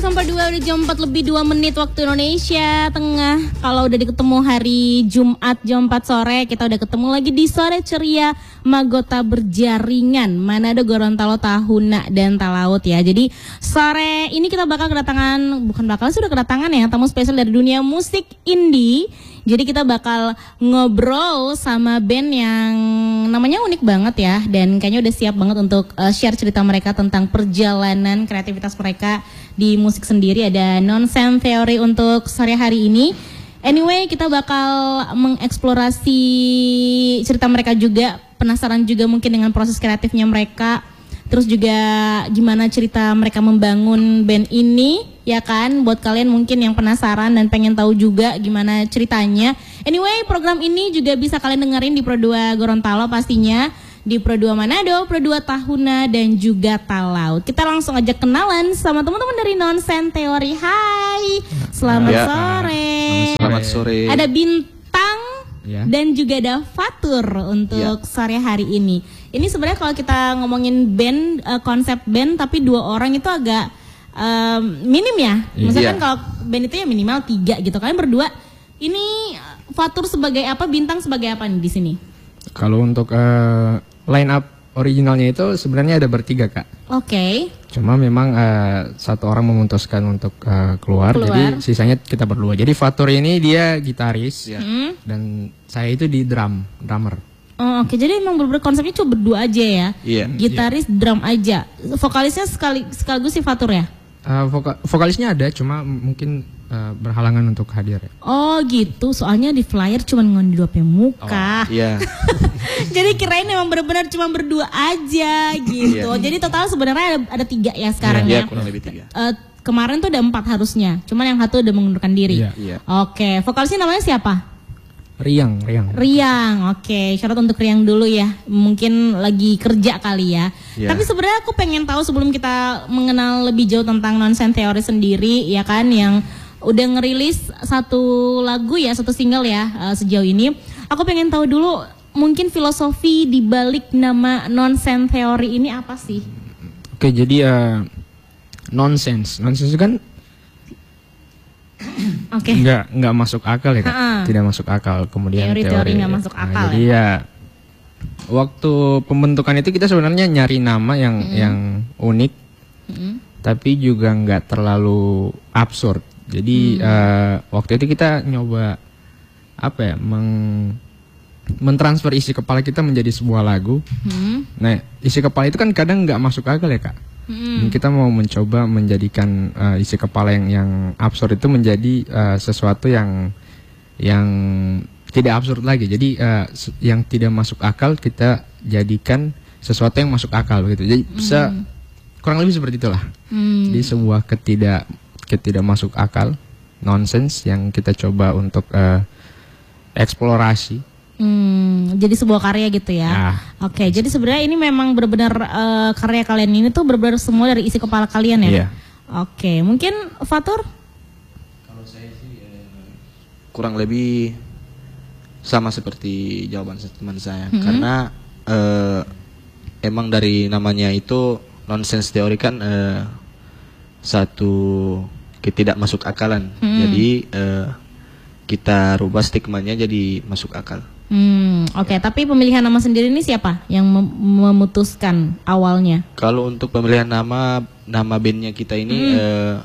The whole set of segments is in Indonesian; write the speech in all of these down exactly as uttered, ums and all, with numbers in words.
sampai dua udah jam empat lebih dua menit waktu Indonesia Tengah. Kalau udah ketemu hari Jumat jam empat sore, kita udah ketemu lagi di Sore Ceria Magota Berjaringan Manado, Gorontalo, Tahuna, dan Talaut ya. Jadi sore ini kita bakal kedatangan, bukan bakal sudah kedatangan ya, tamu spesial dari dunia musik indie. Jadi kita bakal ngobrol sama band yang namanya unik banget ya, dan kayaknya udah siap banget untuk uh, share cerita mereka tentang perjalanan kreativitas mereka di musik sendiri. Ada Nonsense Theory untuk sore hari ini. Anyway, kita bakal mengeksplorasi cerita mereka juga, penasaran juga mungkin dengan proses kreatifnya mereka. Terus juga gimana cerita mereka membangun band ini, ya kan? Buat kalian mungkin yang penasaran dan pengen tahu juga gimana ceritanya. Anyway, program ini juga bisa kalian dengerin di Pro dua Gorontalo pastinya, di Pro dua Manado, Pro dua Tahuna, dan juga Talaut. Kita langsung aja kenalan sama teman-teman dari Nonsense Theory. Hai, selamat ya. sore. Selamat sore. Ada Bintang ya. Dan juga ada Fatur untuk ya. sore hari ini. Ini sebenarnya kalau kita ngomongin band, uh, konsep band tapi dua orang itu agak um, minim ya. Maksudnya kan kalau band itu ya minimal tiga gitu. Kalian berdua ini Fatur sebagai apa, Bintang sebagai apa nih di sini? Kalau untuk uh, line up originalnya itu sebenarnya ada bertiga, Kak. Oke. Okay. Cuma memang uh, satu orang memutuskan untuk uh, keluar, keluar, jadi sisanya kita berdua. Jadi Fatur ini dia gitaris ya. hmm. dan saya itu di drum, drummer. Oh, oke, okay. Jadi emang bener-bener konsepnya cuma berdua aja ya, yeah. Gitaris, yeah. drum aja. Vokalisnya sekali sekaligus si Fatur ya? Uh, voka, vokalisnya ada, cuma mungkin uh, berhalangan untuk hadir. Ya. Oh gitu, soalnya di flyer cuma ngondip muka. Oh, iya. Jadi kirain emang bener-bener cuma berdua aja gitu. Yeah. Jadi total sebenarnya ada, ada tiga ya sekarang yeah, ya. Iya, kurang lebih tiga. Uh, kemarin tuh ada empat harusnya, cuman yang satu udah mengundurkan diri. Yeah. Yeah. Oke, okay. Vokalisnya namanya siapa? Riang, Riang. Riang, oke. Okay. Syarat untuk Riang dulu ya. Mungkin lagi kerja kali ya. Yeah. Tapi sebenarnya aku pengen tahu sebelum kita mengenal lebih jauh tentang Nonsense Theory sendiri, ya kan, yang udah ngerilis satu lagu ya, satu single ya uh, sejauh ini. Aku pengen tahu dulu mungkin filosofi di balik nama Nonsense Theory ini apa sih? Oke, okay, jadi uh, nonsense, nonsense kan Oke. Okay. Nggak nggak masuk akal ya, Kak. Ha-ha. Tidak masuk akal. Kemudian teori nggak masuk akal. Nah, jadi ya. ya waktu pembentukan itu kita sebenarnya nyari nama yang mm. yang unik, mm. tapi juga nggak terlalu absurd. Jadi mm. uh, waktu itu kita nyoba apa ya, meng mentransfer isi kepala kita menjadi sebuah lagu. Mm. Nah, isi kepala itu kan kadang nggak masuk akal ya, Kak. Hmm. Kita mau mencoba menjadikan uh, isi kepala yang yang absurd itu menjadi uh, sesuatu yang yang tidak absurd lagi. Jadi uh, yang tidak masuk akal kita jadikan sesuatu yang masuk akal gitu. Jadi hmm. se kurang lebih seperti itulah. Hmm. Jadi sebuah ketidak ketidak masuk akal, nonsense yang kita coba untuk uh, eksplorasi. Hmm, jadi sebuah karya gitu ya. Nah, Oke, okay, jadi sebenarnya ini memang benar-benar uh, karya kalian ini tuh benar-benar semua dari isi kepala kalian ya. Iya. Oke, okay, mungkin Fatur? Kalau saya sih eh, kurang lebih sama seperti jawaban teman saya, mm-hmm. karena eh, emang dari namanya itu Nonsense Theory kan eh, satu ketidak masuk akalan. Mm-hmm. Jadi eh, kita rubah stigmanya jadi masuk akal. Hmm, oke. Okay. Tapi pemilihan nama sendiri ini siapa yang mem memutuskan awalnya? Kalau untuk pemilihan nama, nama bandnya kita ini hmm. eh,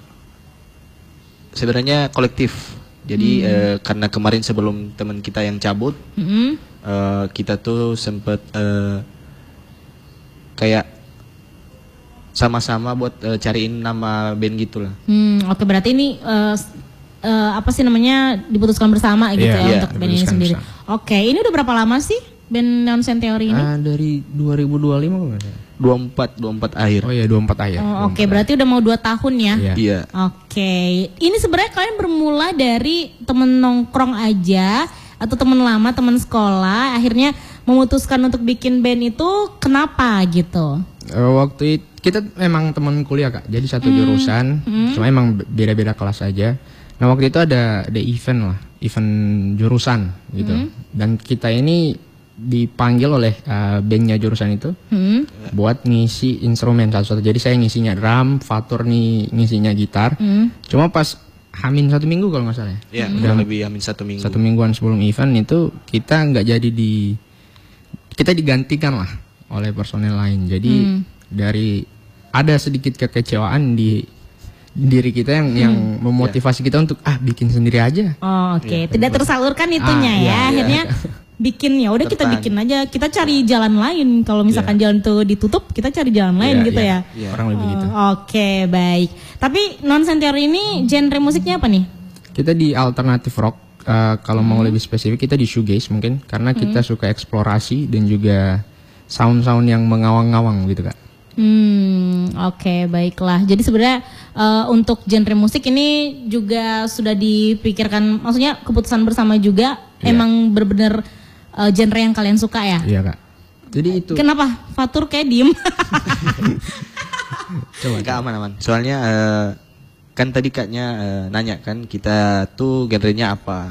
sebenarnya kolektif. Jadi hmm. eh, karena kemarin sebelum teman kita yang cabut, hmm. eh, kita tuh sempet eh, kayak sama-sama buat eh, cariin nama band gitulah. Hmm, oke. Okay, berarti ini uh, Uh, apa sih namanya diputuskan bersama gitu yeah, ya yeah, untuk band ini sendiri. Oke, okay, ini udah berapa lama sih band Nonsense Theory ini? Uh, dari dua ribu dua puluh lima kan? dua puluh empat, dua puluh empat akhir. Oh iya, dua puluh empat akhir. Oh, oke, okay, berarti udah mau dua tahun ya? Iya. Yeah. Oke. Okay. Ini sebenarnya kalian bermula dari temen nongkrong aja atau temen lama, temen sekolah, akhirnya memutuskan untuk bikin band itu kenapa gitu? Uh, waktu itu kita memang teman kuliah, Kak. Jadi satu hmm. jurusan, hmm. cuma emang beda-beda kelas aja. Nah waktu itu ada ada event lah, event jurusan gitu. Mm. Dan kita ini dipanggil oleh uh, bandnya jurusan itu Hmm. buat ngisi instrumen satu-satu. Jadi saya ngisinya drum, Fatur nih ngisinya gitar. Hmm. Cuma pas hamin satu minggu kalau nggak salah ya. Ya, kurang lebih hamin satu minggu. Satu mingguan sebelum event itu kita nggak jadi di kita digantikan lah oleh personel lain. Jadi Hmm. dari ada sedikit kekecewaan di diri kita yang yang memotivasi kita untuk ah bikin sendiri aja. Oh, oke, tidak tersalurkan itunya Ah, ya. iya, iya. Akhirnya bikin ya udah kita Tertahan. bikin aja. Kita cari jalan lain. Kalau misalkan jalan tuh ditutup, kita cari jalan lain Iya, gitu iya. ya. Iya. Orang lebih gitu. Oh, oke, baik. Tapi Non Sentior ini genre musiknya apa nih? Kita di alternative rock. uh, kalau mau lebih spesifik kita di shoegaze mungkin karena kita suka eksplorasi dan juga sound-sound yang mengawang-awang gitu Kak. Hmm, oke, baiklah. Jadi sebenarnya eh, untuk genre musik ini juga sudah dipikirkan, maksudnya keputusan bersama juga. Iya. Emang bener-bener eh, genre yang kalian suka ya? Iya Kak. Jadi itu Kenapa Fatur kayak diem? Kak aman-aman. Soalnya eh, kan tadi kaknya eh, nanya kan kita tuh genrenya apa.